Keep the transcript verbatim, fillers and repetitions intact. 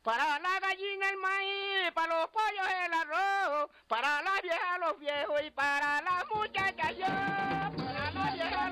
Para la gallina el maíz, para los pollos el arroz, para la vieja los viejos y para la muchacha